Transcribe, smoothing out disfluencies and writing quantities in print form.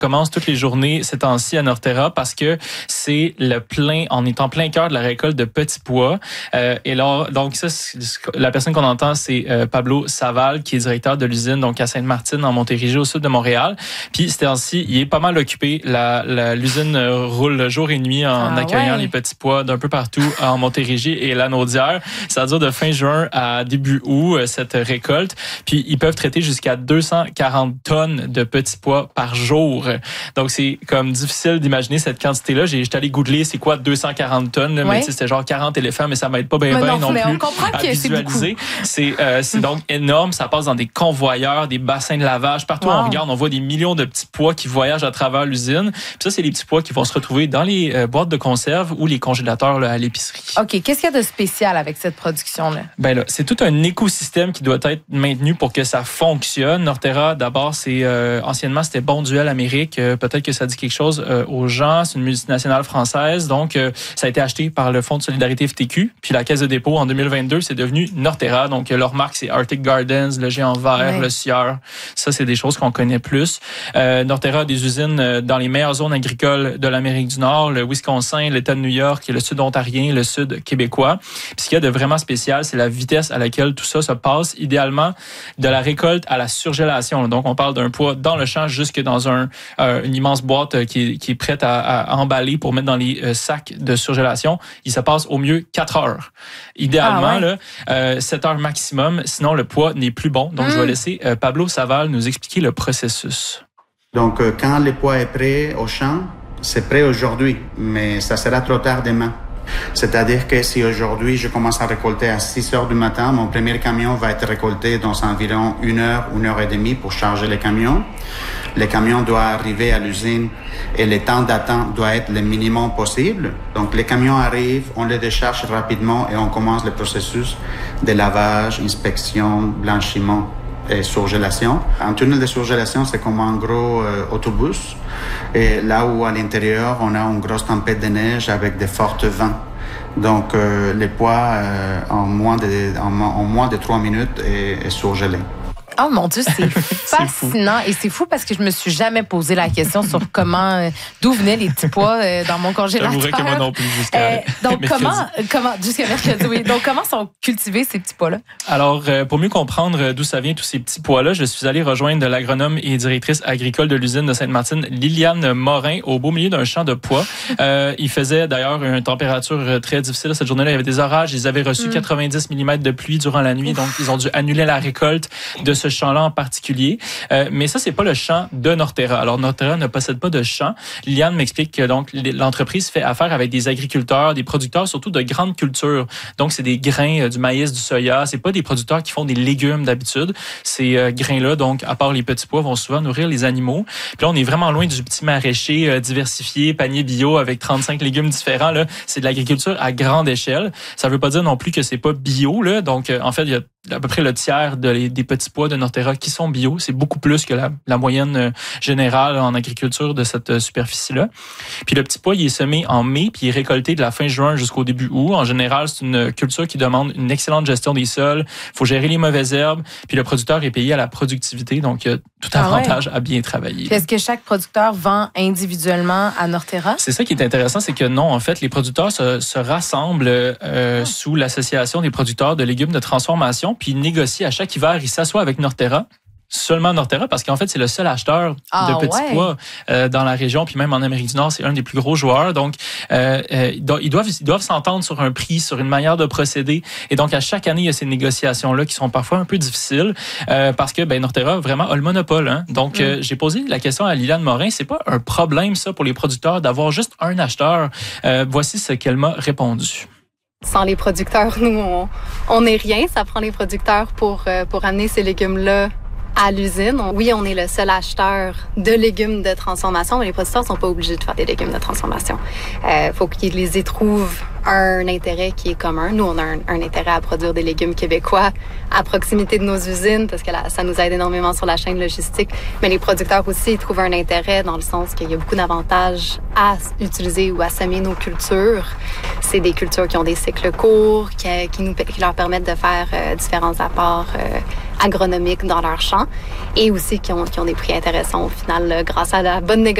commence toutes les journées ces temps-ci à Norterra parce que c'est on est en plein cœur de la récolte de petits pois. Et là, donc ça, la personne qu'on entend, c'est Pablo Saval, qui est directeur de l'usine donc à Sainte-Martine, en Montérégie, au sud de Montréal. Puis ces temps-ci, il est pas mal occupé. L'usine roule jour et nuit en accueillant les petits pois d'un peu partout en Montérégie et la Naudière. Ça dure de fin juin à début août, cette récolte. Puis ils peuvent traiter jusqu'à 240 tonnes de petits pois par jour. Donc c'est comme difficile d'imaginer cette quantité-là. J'étais allé googler c'est quoi 240 tonnes, là, mais c'était genre 40 éléphants, mais ça m'aide pas bien non plus on comprend à que visualiser. C'est donc énorme. Ça passe dans des convoyeurs, des bassins de lavage. Partout où on regarde, on voit des millions de petits pois qui voyagent à travers l'usine. Puis ça, c'est les petits pois qui vont se retrouver dans les boîtes de conserve ou les congélateurs là, à l'épicerie. OK. Qu'est-ce qu'il y a de spécial avec cette production-là? Ben là, c'est tout un écosystème qui doit être maintenu pour que ça fonctionne. Norterra, d'abord, anciennement, c'était Bonduelle Amérique. Peut-être que ça dit quelque chose aux gens. C'est une multinationale française. Donc, ça a été acheté par le Fonds de solidarité FTQ. Puis la Caisse de dépôt, en 2022, c'est devenu Norterra. Donc, leur marque, c'est Arctic Gardens, le géant vert, le sieur. Ça, c'est des choses qu'on connaît plus. Norterra a des usines dans les meilleures zones agricoles de l'Amérique du Nord, le Wisconsin, l'État de New York, le sud ontarien, le sud québécois. Puis ce qu'il y a de vraiment spécial, c'est la vitesse à laquelle tout ça se passe, idéalement de la récolte à la surgélation. Donc, on parle d'un pois dans le champ jusque dans une immense boîte qui est prête à emballer pour mettre dans les sacs de surgélation. Il se passe au mieux 4 heures. Idéalement, 7 heures maximum, sinon le pois n'est plus bon. Donc, je vais laisser Pablo Saval nous expliquer le processus. Donc, quand le pois est prêt au champ, c'est prêt aujourd'hui, mais ça sera trop tard demain. C'est-à-dire que si aujourd'hui je commence à récolter à 6 heures du matin, mon premier camion va être récolté dans environ 1 heure et demie pour charger le camion. Le camion doit arriver à l'usine et le temps d'attente doit être le minimum possible. Donc les camions arrivent, on les décharge rapidement et on commence le processus de lavage, inspection, blanchiment et surgélation. Un tunnel de surgélation, c'est comme un gros autobus. Et là où à l'intérieur, on a une grosse tempête de neige avec de forts vents. Donc les pois, en moins de 3 minutes, est surgelé. Oh mon Dieu, c'est fascinant. Et c'est fou parce que je me suis jamais posé la question sur d'où venaient les petits pois dans mon congélateur. J'avouerais que moi non plus jusqu'à donc jusqu'à mercredi, oui. Donc comment sont cultivés ces petits pois-là? Alors, pour mieux comprendre d'où ça vient tous ces petits pois-là, je suis allé rejoindre l'agronome et directrice agricole de l'usine de Sainte-Martine, Liliane Morin, au beau milieu d'un champ de pois. Il faisait d'ailleurs une température très difficile cette journée-là. Il y avait des orages. Ils avaient reçu 90 mm de pluie durant la nuit. Donc, ils ont dû annuler la récolte de ce champ-là en particulier. Mais ça, c'est pas le champ de Norterra. Alors, Norterra ne possède pas de champ. Liliane m'explique que donc l'entreprise fait affaire avec des agriculteurs, des producteurs, surtout de grandes cultures. Donc, c'est des grains, du maïs, du soya. C'est pas des producteurs qui font des légumes d'habitude. Ces grains-là, donc, à part les petits pois, vont souvent nourrir les animaux. Puis là, on est vraiment loin du petit maraîcher diversifié, panier bio avec 35 légumes différents. Là, c'est de l'agriculture à grande échelle. Ça veut pas dire non plus que c'est pas bio. Là. Donc, en fait, il y a à peu près le tiers des petits pois de Norterra qui sont bio. C'est beaucoup plus que la moyenne générale en agriculture de cette superficie-là. Puis le petit pois, il est semé en mai, puis il est récolté de la fin juin jusqu'au début août. En général, c'est une culture qui demande une excellente gestion des sols. Il faut gérer les mauvaises herbes. Puis le producteur est payé à la productivité, donc il y a tout avantage à bien travailler. Puis est-ce que chaque producteur vend individuellement à Norterra? C'est ça qui est intéressant, c'est que non, en fait, les producteurs se rassemblent sous l'association des producteurs de légumes de transformation, puis ils négocient à chaque hiver, ils s'assoient avec Norterra. Seulement Norterra, parce qu'en fait, c'est le seul acheteur de petits pois dans la région, puis même en Amérique du Nord, c'est un des plus gros joueurs. Donc, ils doivent s'entendre sur un prix, sur une manière de procéder. Et donc, à chaque année, il y a ces négociations-là qui sont parfois un peu difficiles, parce que Norterra, vraiment, a le monopole. Hein? Donc, j'ai posé la question à Liliane Morin, c'est pas un problème, ça, pour les producteurs, d'avoir juste un acheteur? Voici ce qu'elle m'a répondu. Sans les producteurs, nous, on n'est rien. Ça prend les producteurs pour amener ces légumes-là à l'usine. Oui, on est le seul acheteur de légumes de transformation, mais les producteurs sont pas obligés de faire des légumes de transformation. Faut qu'ils les y trouvent un intérêt qui est commun. Nous, on a un intérêt à produire des légumes québécois à proximité de nos usines parce que ça nous aide énormément sur la chaîne logistique. Mais les producteurs aussi, ils trouvent un intérêt dans le sens qu'il y a beaucoup d'avantages à utiliser ou à semer nos cultures. C'est des cultures qui ont des cycles courts, qui leur permettent de faire différents apports agronomiques dans leur champ et aussi qui ont des prix intéressants au final grâce à la bonne négociation